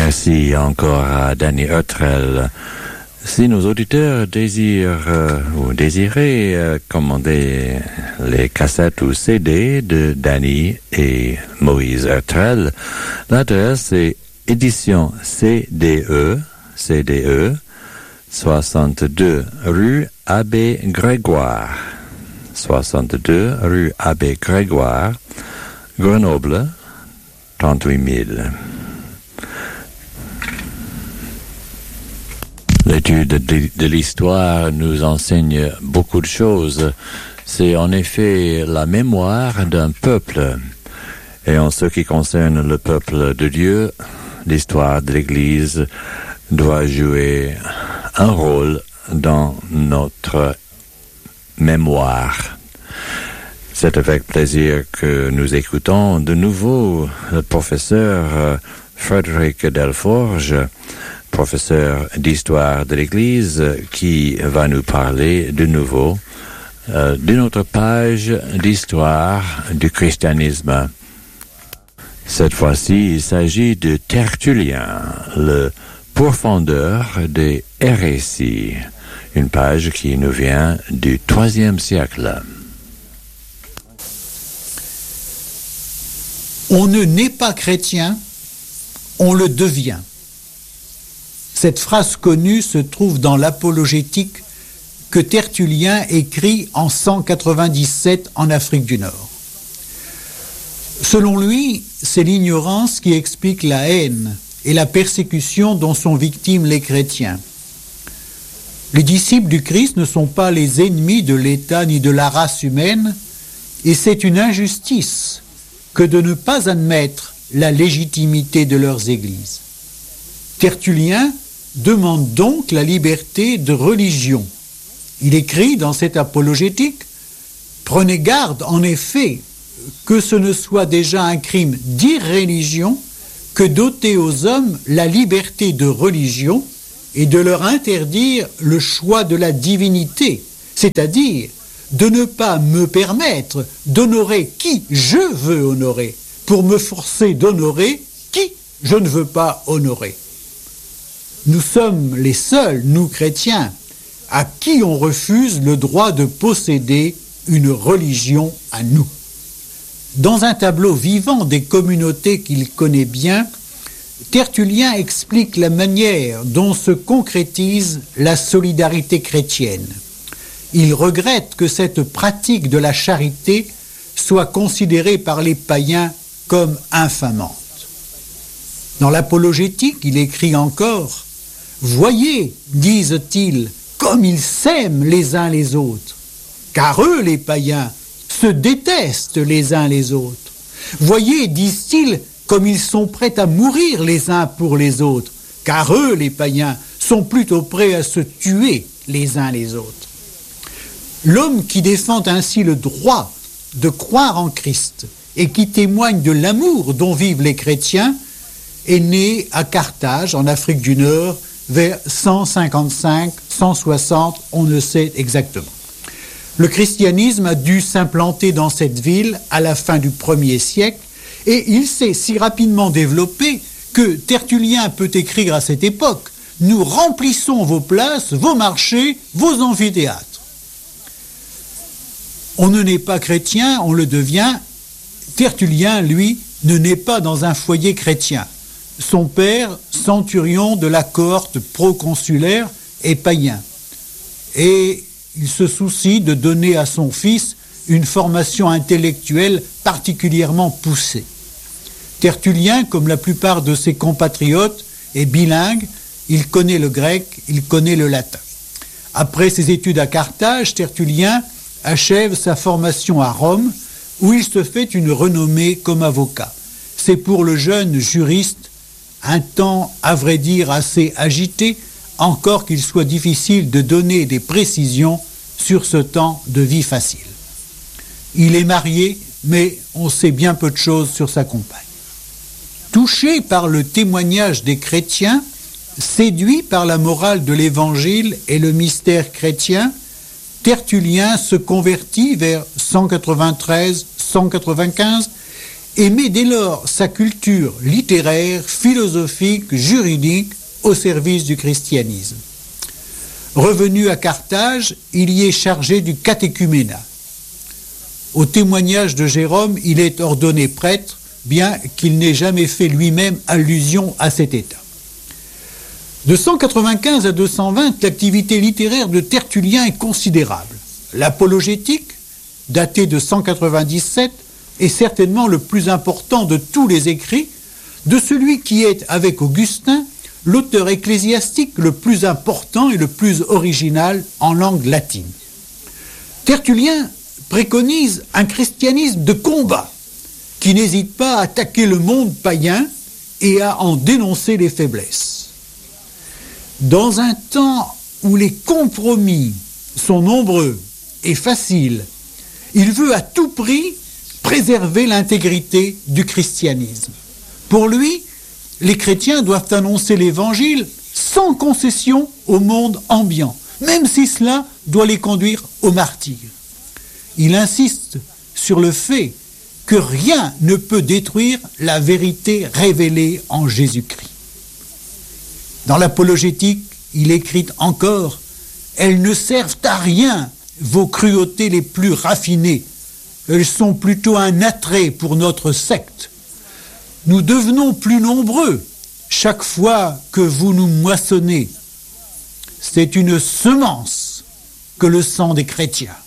Merci encore à Danny Hutrell. Si nos auditeurs désirent ou désiraient commander les cassettes ou CD de Danny et Moïse Hutrell, l'adresse est édition CDE, 62 rue Abbé Grégoire. 62 rue Abbé Grégoire, Grenoble, 38 000. L'étude de l'histoire nous enseigne beaucoup de choses. C'est en effet la mémoire d'un peuple. Et en ce qui concerne le peuple de Dieu, l'histoire de l'Église doit jouer un rôle dans notre mémoire. C'est avec plaisir que nous écoutons de nouveau le professeur Frédéric Delforge, professeur d'histoire de l'Église, qui va nous parler de nouveau d'une autre page d'histoire du christianisme. Cette fois-ci, il s'agit de Tertullien, le pourfendeur des hérésies, une page qui nous vient du IIIe siècle. On ne naît pas chrétien, on le devient. Cette phrase connue se trouve dans l'apologétique que Tertullien écrit en 197 en Afrique du Nord. Selon lui, c'est l'ignorance qui explique la haine et la persécution dont sont victimes les chrétiens. Les disciples du Christ ne sont pas les ennemis de l'État ni de la race humaine, et c'est une injustice que de ne pas admettre la légitimité de leurs églises. Tertullien demande donc la liberté de religion. Il écrit dans cette apologétique « Prenez garde, en effet, que ce ne soit déjà un crime d'irréligion que d'ôter aux hommes la liberté de religion et de leur interdire le choix de la divinité, c'est-à-dire de ne pas me permettre d'honorer qui je veux honorer, pour me forcer d'honorer qui je ne veux pas honorer. » Nous sommes les seuls, nous chrétiens, à qui on refuse le droit de posséder une religion à nous. Dans un tableau vivant des communautés qu'il connaît bien, Tertullien explique la manière dont se concrétise la solidarité chrétienne. Il regrette que cette pratique de la charité soit considérée par les païens comme infamante. Dans l'apologétique, il écrit encore « Voyez, disent-ils, comme ils s'aiment les uns les autres, car eux, les païens, se détestent les uns les autres. Voyez, disent-ils, comme ils sont prêts à mourir les uns pour les autres, car eux, les païens, sont plutôt prêts à se tuer les uns les autres. » L'homme qui défend ainsi le droit de croire en Christ et qui témoigne de l'amour dont vivent les chrétiens est né à Carthage, en Afrique du Nord, vers 155, 160, on ne sait exactement. Le christianisme a dû s'implanter dans cette ville à la fin du 1er siècle et il s'est si rapidement développé que Tertullien peut écrire à cette époque « Nous remplissons vos places, vos marchés, vos amphithéâtres ». On ne naît pas chrétien, on le devient. Tertullien, lui, ne naît pas dans un foyer chrétien. Son père, centurion de la cohorte proconsulaire, est païen. Et il se soucie de donner à son fils une formation intellectuelle particulièrement poussée. Tertullien, comme la plupart de ses compatriotes, est bilingue, il connaît le grec, il connaît le latin. Après ses études à Carthage, Tertullien achève sa formation à Rome, où il se fait une renommée comme avocat. C'est pour le jeune juriste un temps, à vrai dire, assez agité, encore qu'il soit difficile de donner des précisions sur ce temps de vie facile. Il est marié, mais on sait bien peu de choses sur sa compagne. Touché par le témoignage des chrétiens, séduit par la morale de l'Évangile et le mystère chrétien, Tertullien se convertit vers 193-195 et met dès lors sa culture littéraire, philosophique, juridique au service du christianisme. Revenu à Carthage, il y est chargé du catéchuménat. Au témoignage de Jérôme, il est ordonné prêtre, bien qu'il n'ait jamais fait lui-même allusion à cet état. De 195 à 220, l'activité littéraire de Tertullien est considérable. L'apologétique, datée de 197, est certainement le plus important de tous les écrits, de celui qui est, avec Augustin, l'auteur ecclésiastique le plus important et le plus original en langue latine. Tertullien préconise un christianisme de combat, qui n'hésite pas à attaquer le monde païen et à en dénoncer les faiblesses. Dans un temps où les compromis sont nombreux et faciles, il veut à tout prix préserver l'intégrité du christianisme. Pour lui, les chrétiens doivent annoncer l'évangile sans concession au monde ambiant, même si cela doit les conduire au martyre. Il insiste sur le fait que rien ne peut détruire la vérité révélée en Jésus-Christ. Dans l'apologétique, il écrit encore « Elles ne servent à rien, vos cruautés les plus raffinées. Elles sont plutôt un attrait pour notre secte. Nous devenons plus nombreux chaque fois que vous nous moissonnez. C'est une semence que le sang des chrétiens. »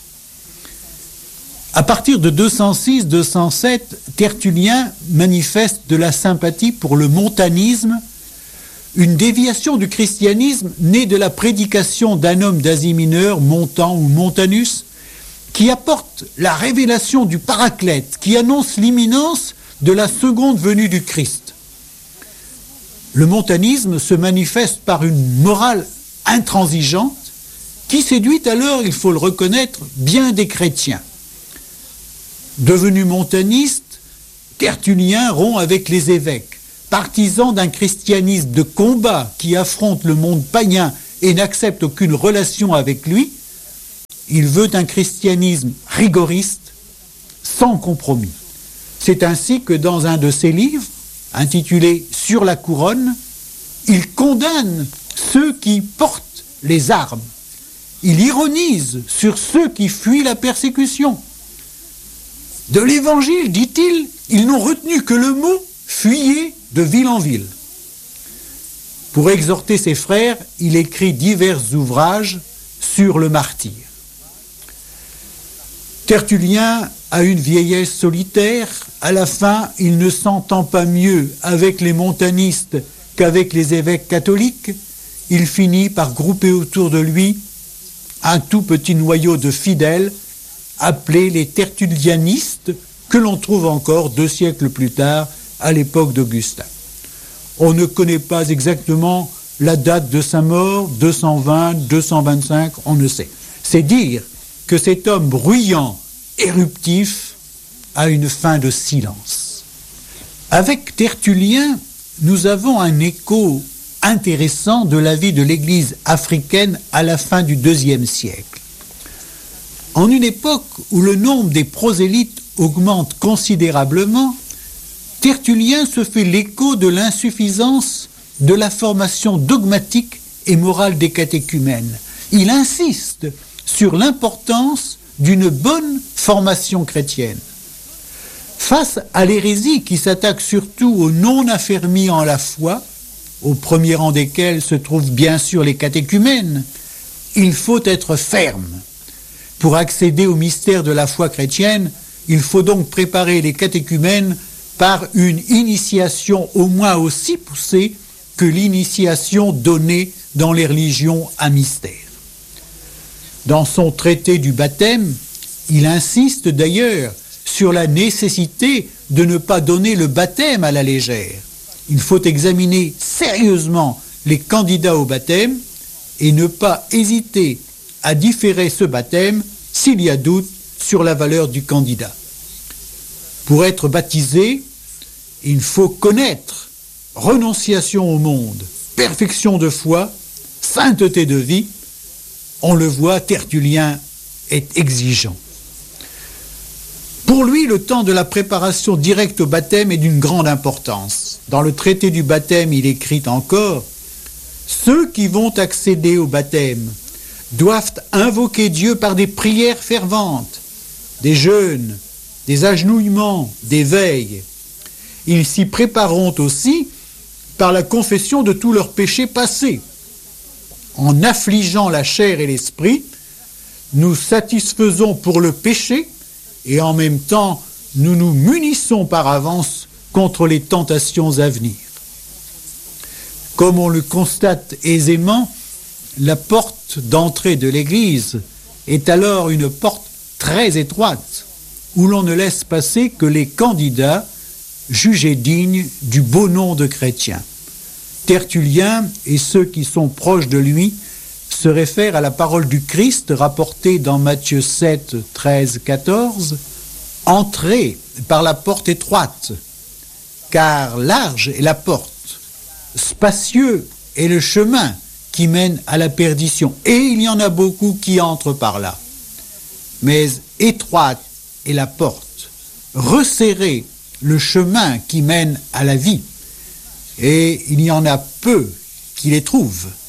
À partir de 206-207, Tertullien manifeste de la sympathie pour le montanisme, une déviation du christianisme née de la prédication d'un homme d'Asie mineure, Montan ou Montanus, qui apporte la révélation du Paraclète, qui annonce l'imminence de la seconde venue du Christ. Le montanisme se manifeste par une morale intransigeante qui séduit alors, il faut le reconnaître, bien des chrétiens. Devenu montaniste, Tertullien rompt avec les évêques, partisan d'un christianisme de combat qui affronte le monde païen et n'accepte aucune relation avec lui. Il veut un christianisme rigoriste, sans compromis. C'est ainsi que dans un de ses livres, intitulé « Sur la couronne », il condamne ceux qui portent les armes. Il ironise sur ceux qui fuient la persécution. De l'évangile, dit-il, ils n'ont retenu que le mot « fuyez de ville en ville ». Pour exhorter ses frères, il écrit divers ouvrages sur le martyre. Tertullien a une vieillesse solitaire. À la fin, il ne s'entend pas mieux avec les montanistes qu'avec les évêques catholiques. Il finit par grouper autour de lui un tout petit noyau de fidèles appelés les tertullianistes, que l'on trouve encore 2 siècles plus tard, à l'époque d'Augustin. On ne connaît pas exactement la date de sa mort, 220, 225, on ne sait. C'est dire que cet homme bruyant, éruptif, a une fin de silence. Avec Tertullien, nous avons un écho intéressant de la vie de l'Église africaine à la fin du IIe siècle. En une époque où le nombre des prosélytes augmente considérablement, Tertullien se fait l'écho de l'insuffisance de la formation dogmatique et morale des catéchumènes. Il insiste sur l'importance d'une bonne formation chrétienne. Face à l'hérésie qui s'attaque surtout aux non-affermis en la foi, au premier rang desquels se trouvent bien sûr les catéchumènes, il faut être ferme. Pour accéder au mystère de la foi chrétienne, il faut donc préparer les catéchumènes par une initiation au moins aussi poussée que l'initiation donnée dans les religions à mystère. Dans son traité du baptême, il insiste d'ailleurs sur la nécessité de ne pas donner le baptême à la légère. Il faut examiner sérieusement les candidats au baptême et ne pas hésiter à différer ce baptême s'il y a doute sur la valeur du candidat. Pour être baptisé, il faut connaître renonciation au monde, perfection de foi, sainteté de vie. On le voit, Tertullien est exigeant. Pour lui, le temps de la préparation directe au baptême est d'une grande importance. Dans le traité du baptême, il écrit encore « Ceux qui vont accéder au baptême doivent invoquer Dieu par des prières ferventes, des jeûnes, des agenouillements, des veilles. Ils s'y prépareront aussi par la confession de tous leurs péchés passés. En affligeant la chair et l'esprit, nous satisfaisons pour le péché et en même temps, nous nous munissons par avance contre les tentations à venir. » Comme on le constate aisément, la porte d'entrée de l'Église est alors une porte très étroite, où l'on ne laisse passer que les candidats jugés dignes du beau nom de chrétiens. Tertullien et ceux qui sont proches de lui se réfèrent à la parole du Christ rapportée dans Matthieu 7, 13, 14. « Entrez par la porte étroite, car large est la porte, spacieux est le chemin qui mène à la perdition, et il y en a beaucoup qui entrent par là. Mais étroite est la porte, resserré le chemin qui mène à la vie, et il y en a peu qui les trouvent.